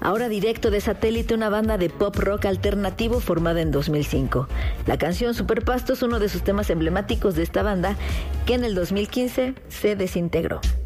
ahora directo de Satélite, una banda de pop rock alternativo formada en 2005. La canción Superpasto es uno de sus temas emblemáticos de esta banda, que en el 2015 se desintegró.